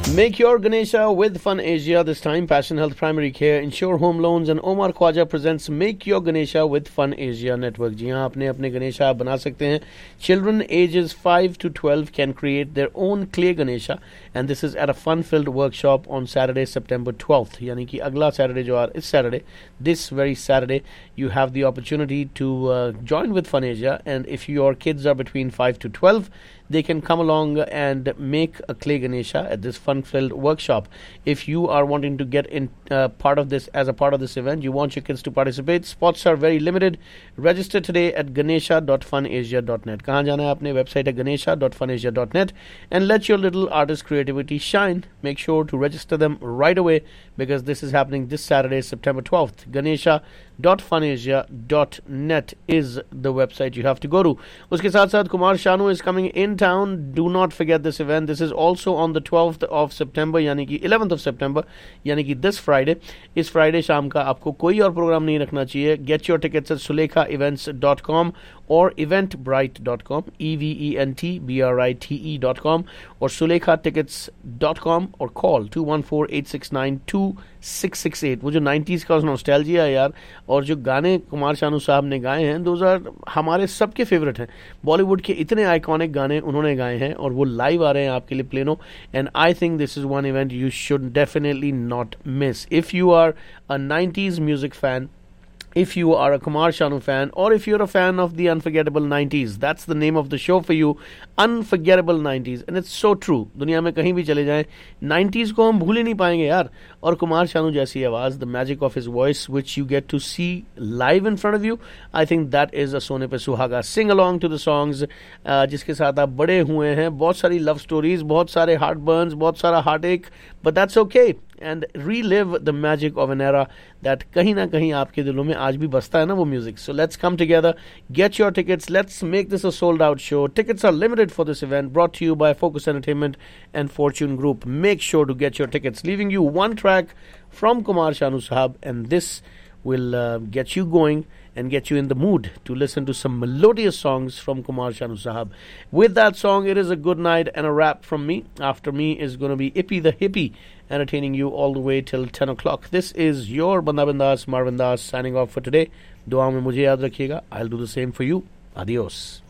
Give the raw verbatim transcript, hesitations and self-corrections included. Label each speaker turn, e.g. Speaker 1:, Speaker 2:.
Speaker 1: Make your Ganesha with Fun Asia. This time, Passion Health Primary Care, Insure Home Loans and Omar Khwaja presents Make Your Ganesha with Fun Asia Network. जी हाँ, अपने अपने Ganesha आप बना सकते हैं. Children ages five to twelve can create their own clay Ganesha, and this is at a fun-filled workshop on Saturday, September twelfth. यानी कि अगला Saturday जो आ इस Saturday, this very Saturday, you have the opportunity to uh, join with Fun Asia, and if your kids are between five to twelve, they can come along and make a clay Ganesha at this fun-filled workshop. If you are wanting to get in uh, part of this as a part of this event, you want your kids to participate, spots are very limited. Register today at ganesha dot funasia dot net. कहाँ जाना है आपने? Website है ganesha dot funasia dot net, and let your little artist creativity shine. Make sure to register them right away because this is happening this Saturday, September twelfth. ganesha dot funasia dot net is the website you have to go to. उसके साथ साथ Kumar Sanu is coming in town. Do not forget this event. This is also on the twelfth of September, यानी कि eleventh of September, यानी कि this Friday. इस Friday शाम का आपको कोई और प्रोग्राम नहीं रखना चाहिए. Get your tickets at sulekha events dot com or eventbrite dot com, E V E N T B R I T E dot com, or sulekha tickets dot com, or call two one four eight six nine two six six eight. वो जो nineties का nostalgia है यार, और जो गाने कुमार शानू साहब ने गाए हैं, दोज आर हमारे सबके फेवरेट हैं. बॉलीवुड के इतने आइकॉनिक गाने उन्होंने गाए हैं और वो लाइव आ रहे हैं आपके लिए plano. And I think this is one event you should definitely not miss. If you are a nineties music fan, if you are a Kumar Sanu fan, or if you're a fan of the Unforgettable nineties, that's the name of the show for you, Unforgettable nineties. And it's so true. दुनिया में कहीं भी चले जाएं, nineties को हम भूल ही नहीं पाएंगे यार. और कुमार शानू जैसी आवाज़, the magic of his voice, which you get to see live in front of you, I think that is a सोने पे सुहागा. Sing along to the songs uh, जिसके साथ आप बड़े हुए हैं. बहुत सारी love stories, बहुत सारे heart burns, बहुत सारा heartache, but that's okay. And relive the magic of an era that कहीं ना कहीं आपके दिलों में आज भी बसता है ना वो music. So let's come together, get your tickets, let's make this a sold out show. Tickets are limited for this event, brought to you by Focus Entertainment and Fortune Group. Make sure to get your tickets. Leaving you one track from Kumar Shanu Sahab, and this will uh, get you going and get you in the mood to listen to some melodious songs from Kumar Shanu Sahab. With that song, it is a good night and a wrap from me. After me is going to be Ippy the Hippie, entertaining you all the way till ten o'clock. This is your Banda Bindas, Marvin Das, signing off for today. Dua mein mujhe yaad rakhiega. I'll do the same for you. Adios.